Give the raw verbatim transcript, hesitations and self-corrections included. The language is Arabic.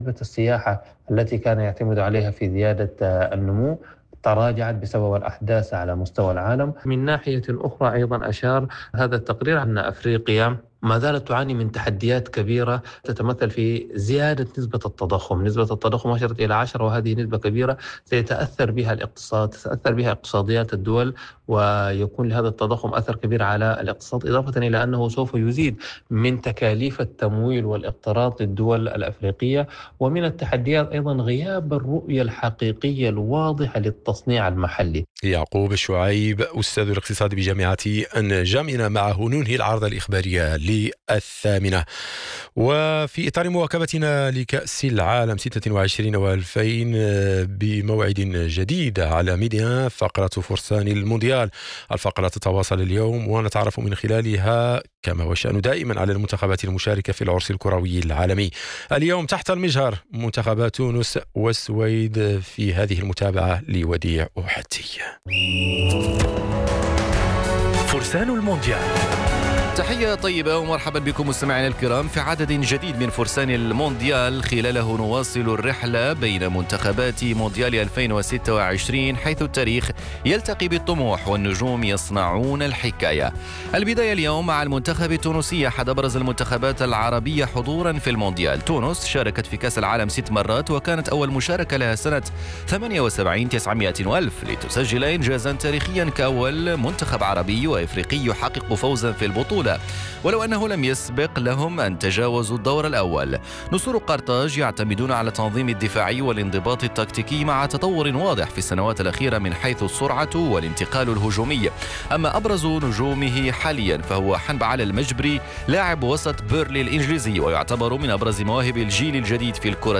السياحة التي كان يعتمد عليها في زيادة آه، النمو تراجعت بسبب الأحداث على مستوى العالم. من ناحية أخرى أيضا أشار هذا التقرير أن أفريقيا ما زالت تعاني من تحديات كبيرة تتمثل في زيادة نسبة التضخم. نسبة التضخم وصلت إلى عشرة، وهذه نسبة كبيرة سيتأثر بها الاقتصاد، تتأثر بها اقتصاديات الدول، ويكون لهذا التضخم أثر كبير على الاقتصاد، إضافة إلى أنه سوف يزيد من تكاليف التمويل والاقتراض للدول الأفريقية. ومن التحديات أيضا غياب الرؤية الحقيقية الواضحة للتصنيع المحلي. يعقوب الشعيب أستاذ الاقتصاد بجامعة النجامنة، معه ننهي العرض الإخبارية للثامنة. وفي إطار مواكبتنا لكأس العالم ستة وعشرين وألفين بموعد جديد على ميديا، فقرة فرسان المونديال. الفقرة تتواصل اليوم ونتعرف من خلالها كما هو الشأن دائما على المنتخبات المشاركة في العرس الكروي العالمي. اليوم تحت المجهر منتخبات تونس والسويد في هذه المتابعة لوديع أحتي. فرسان المونديال. تحية طيبة ومرحبا بكم مستمعينا الكرام في عدد جديد من فرسان المونديال، خلاله نواصل الرحلة بين منتخبات مونديال ألفين وستة وعشرين، حيث التاريخ يلتقي بالطموح والنجوم يصنعون الحكاية. البداية اليوم مع المنتخب التونسي، أحد أبرز المنتخبات العربية حضورا في المونديال. تونس شاركت في كأس العالم ست مرات، وكانت أول مشاركة لها سنة ثمانية وسبعين تسعمائة وألف لتسجل إنجازا تاريخيا كأول منتخب عربي وإفريقي يحقق فوزا في البطولة، ولو أنه لم يسبق لهم أن تجاوزوا الدور الأول. نسور قرطاج يعتمدون على التنظيم الدفاعي والانضباط التكتيكي مع تطور واضح في السنوات الأخيرة من حيث السرعة والانتقال الهجومي. أما أبرز نجومه حاليا فهو حنبعل المجبري، لاعب وسط بيرلي الإنجليزي، ويعتبر من أبرز مواهب الجيل الجديد في الكرة